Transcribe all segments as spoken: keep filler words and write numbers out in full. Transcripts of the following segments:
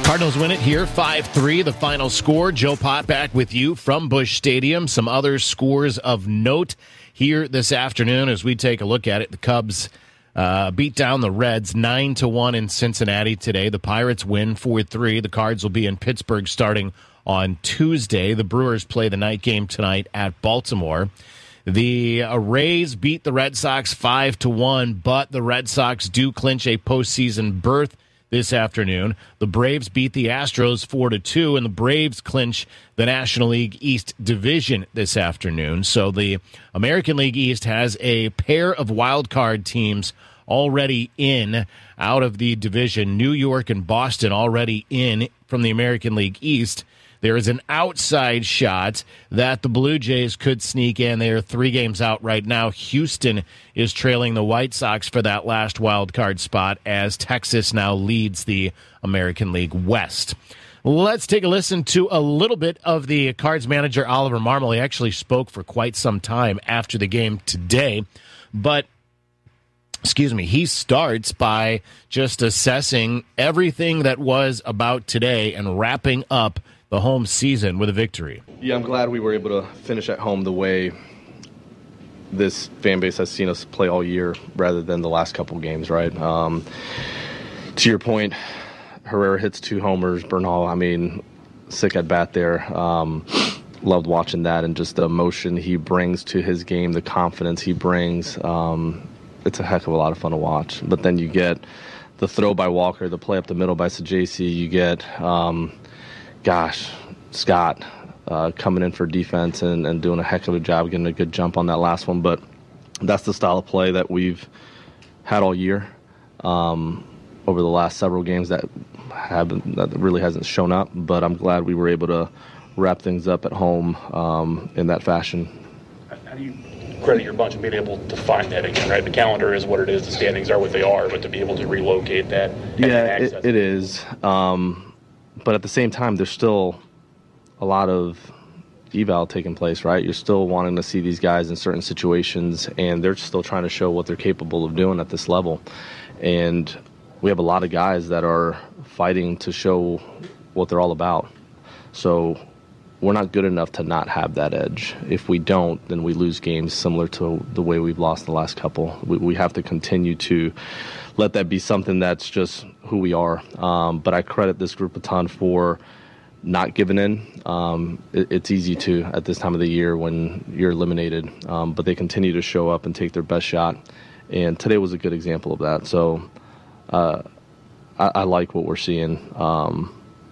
Cardinals win it here, five three, the final score. Joe Pott back with you from Busch Stadium. Some other scores of note here this afternoon as we take a look at it. The Cubs uh, beat down the Reds nine to one in Cincinnati today. The Pirates win four three. The Cards will be in Pittsburgh starting on Tuesday. The Brewers play the night game tonight at Baltimore. The uh, Rays beat the Red Sox five to one, but the Red Sox do clinch a postseason berth this afternoon. The Braves beat the Astros four to two, and the Braves clinch the National League East division this afternoon. So the American League East has a pair of wild card teams already in out of the division. New York and Boston already in from the American League East. There is an outside shot that the Blue Jays could sneak in. They are three games out right now. Houston is trailing the White Sox for that last wild card spot as Texas now leads the American League West. Let's take a listen to a little bit of the Cards manager, Oliver Marmol. He actually spoke for quite some time after the game today, but excuse me, he starts by just assessing everything that was about today and wrapping up the home season with a victory. Yeah, I'm glad we were able to finish at home the way this fan base has seen us play all year rather than the last couple games, right? Um, to your point, Herrera hits two homers. Bernal, I mean, sick at bat there. Um, loved watching that and just the emotion he brings to his game, the confidence he brings. Um, it's a heck of a lot of fun to watch. But then you get the throw by Walker, the play up the middle by Sajaci. You get... Um, Gosh, Scott uh, coming in for defense and, and doing a heck of a job, getting a good jump on that last one. But that's the style of play that we've had all year um, over the last several games that haven't that really hasn't shown up. But I'm glad we were able to wrap things up at home um, in that fashion. How do you credit your bunch of being able to find that again, right? The calendar is what it is, the standings are what they are, but to be able to relocate that. Yeah, it, it is. Um, But at the same time, there's still a lot of eval taking place, right? You're still wanting to see these guys in certain situations, and they're still trying to show what they're capable of doing at this level. And we have a lot of guys that are fighting to show what they're all about. So we're not good enough to not have that edge. If we don't, then we lose games similar to the way we've lost the last couple. We, we have to continue to let that be something that's just who we are. Um, but I credit this group a ton for not giving in. Um, it, it's easy to at this time of the year when you're eliminated. Um, but they continue to show up and take their best shot. And today was a good example of that. So uh, I, I like what we're seeing um,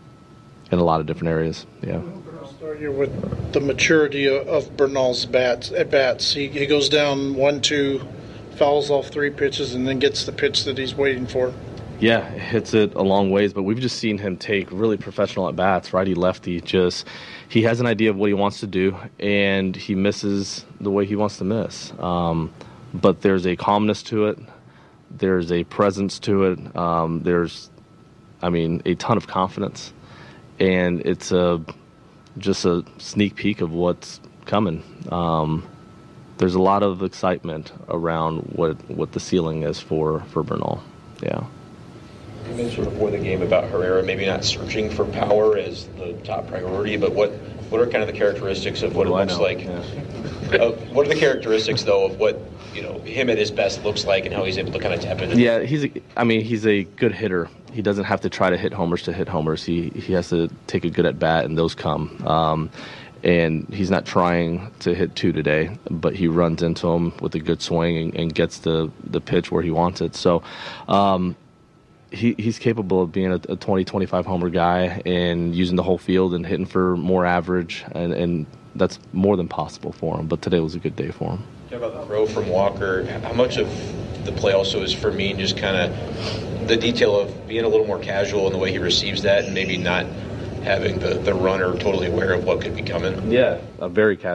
in a lot of different areas. Yeah. I'll start here with the maturity of Bernal's bats. At bats, he, he goes down one, two, fouls off three pitches, and then gets the pitch that he's waiting for. Yeah, hits it a long ways, but we've just seen him take really professional at bats, righty lefty. Just he has an idea of what he wants to do, and he misses the way he wants to miss. Um, but there's a calmness to it. There's a presence to it. Um, there's, I mean, a ton of confidence, and it's a just a sneak peek of what's coming. Um, there's a lot of excitement around what what the ceiling is for, for Bernal. Yeah. You mentioned before the game about Herrera maybe not searching for power as the top priority, but what, what are kind of the characteristics of what, what it looks like? Yeah. uh, what are the characteristics, though, of what you know him at his best looks like and how he's able to kind of tap into? Yeah, he's. A, I mean, he's a good hitter. He doesn't have to try to hit homers to hit homers. He he has to take a good at bat, and those come. Um, and he's not trying to hit two today, but he runs into him with a good swing and, and gets the, the pitch where he wants it. So um, he he's capable of being a, a twenty, twenty-five homer guy and using the whole field and hitting for more average, and, and that's more than possible for him. But today was a good day for him. Talk about the throw from Walker. How much of the play also is for me just kind of the detail of being a little more casual in the way he receives that and maybe not having the, the runner totally aware of what could be coming? Yeah, a very casual.